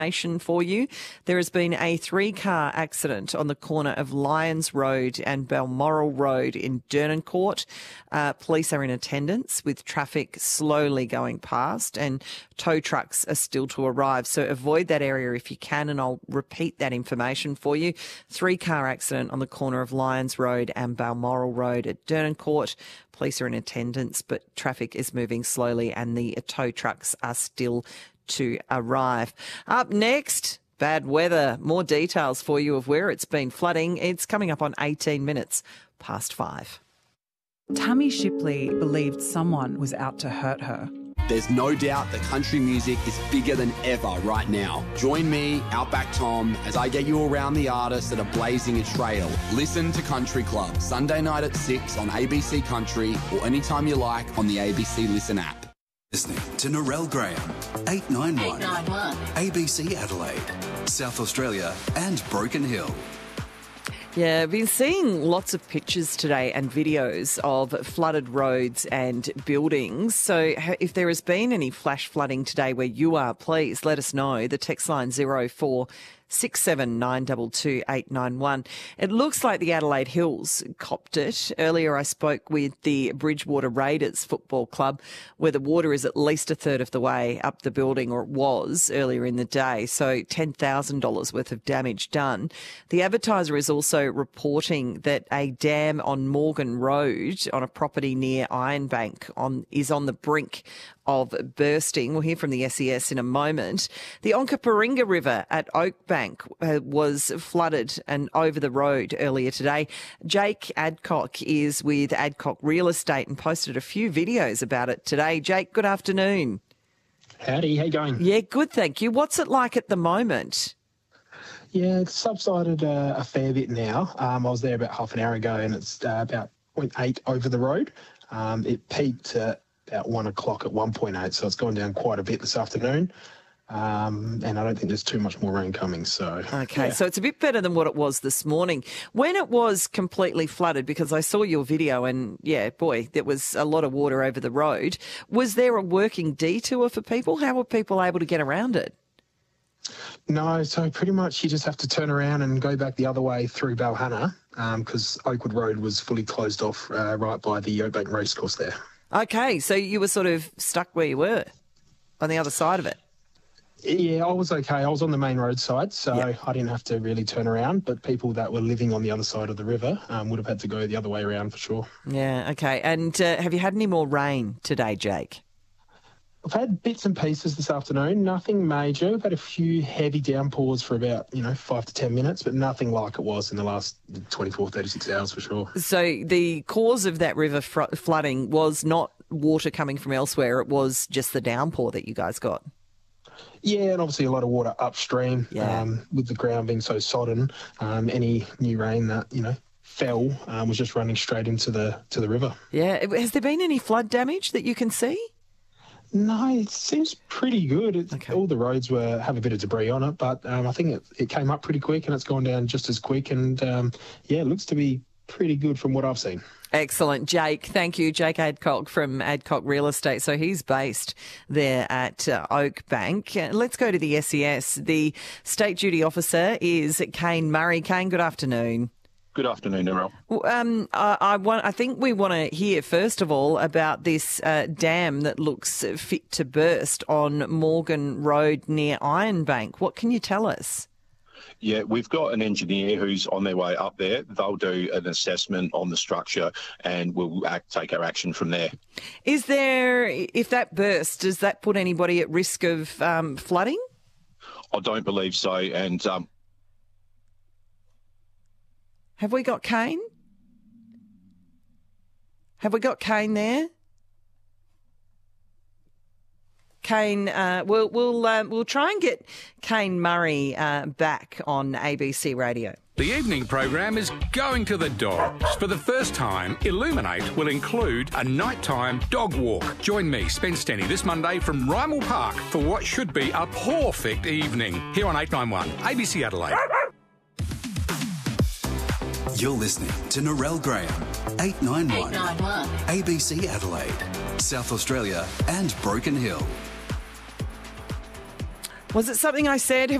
for you. There has been a 3-car accident on the corner of Lyons Road and Balmoral Road in Dernancourt. Police are in attendance with traffic slowly going past and tow trucks are still to arrive. So avoid that area if you can, and I'll repeat that information for you. 3-car accident on the corner of Lyons Road and Balmoral Road at Dernancourt. Police are in attendance, but traffic is moving slowly and the tow trucks are still to arrive. Up next, bad weather. More details for you of where it's been flooding. It's coming up on 18 minutes past 5. Tammy Shipley believed someone was out to hurt her. There's no doubt that country music is bigger than ever right now. Join me, Outback Tom, as I get you around the artists that are blazing a trail. Listen to Country Club, Sunday night at 6 on ABC Country or anytime you like on the ABC Listen app. Listening to Narelle Graham, 891, ABC Adelaide, South Australia and Broken Hill. Yeah, I've been seeing lots of pictures today and videos of flooded roads and buildings. So if there has been any flash flooding today where you are, please let us know. The text line 0467922891. It looks like the Adelaide Hills copped it. Earlier I spoke with the Bridgewater Raiders Football Club, where the water is at least a third of the way up the building, or it was earlier in the day. So $10,000 worth of damage done. The Advertiser is also reporting that a dam on Morgan Road on a property near Ironbank is on the brink of bursting. We'll hear from the SES in a moment. The Onkaparinga River at Oakbank was flooded and over the road earlier today. Jake Adcock is with Adcock Real Estate and posted a few videos about it today. Jake, good afternoon. Howdy, how you going? Yeah, good, thank you. What's it like at the moment? Yeah, it's subsided a fair bit now. I was there about half an hour ago and it's about 0.8 over the road. It peaked at about 1 o'clock at 1.8, so it's gone down quite a bit this afternoon. And I don't think there's too much more rain coming. So okay, yeah. So it's a bit better than what it was this morning. When it was completely flooded, because I saw your video and, yeah, boy, there was a lot of water over the road. Was there a working detour for people? How were people able to get around it? No, so pretty much you just have to turn around and go back the other way through Balhana because Oakwood Road was fully closed off right by the Oakbank Racecourse there. Okay, so you were sort of stuck where you were on the other side of it. Yeah, I was okay. I was on the main road side, so Yep. I didn't have to really turn around. But people that were living on the other side of the river would have had to go the other way around for sure. Yeah, okay. And have you had any more rain today, Jake? I've had bits and pieces this afternoon, nothing major. We've had a few heavy downpours for about, 5 to 10 minutes, but nothing like it was in the last 24, 36 hours for sure. So the cause of that river flooding was not water coming from elsewhere, it was just the downpour that you guys got? Yeah, and obviously a lot of water upstream with the ground being so sodden. Any new rain that, fell was just running straight into the river. Yeah. Has there been any flood damage that you can see? No, it seems pretty good. Okay. All the roads have a bit of debris on it, but I think it came up pretty quick and it's gone down just as quick. And, it looks to be pretty good from what I've seen. Excellent, Jake. Thank you, Jake Adcock from Adcock Real Estate. So he's based there at Oakbank. Let's go to the SES. The State Duty Officer is Kane Murray. Kane, good afternoon. Good afternoon, Narelle. I think we want to hear, first of all, about this dam that looks fit to burst on Morgan Road near Ironbank. What can you tell us? Yeah, we've got an engineer who's on their way up there. They'll do an assessment on the structure and we'll take our action from there. Is there, if that bursts, does that put anybody at risk of flooding? I don't believe so. And have we got Kane? Have we got Kane there? Kane, we'll try and get Kane Murray back on ABC Radio. The evening program is Going to the Dogs. For the first time, Illuminate will include a nighttime dog walk. Join me, Spence Stenny, this Monday from Rymel Park for what should be a perfect evening here on 891 ABC Adelaide. You're listening to Narelle Graham, 891, ABC Adelaide, South Australia and Broken Hill. Was it something I said?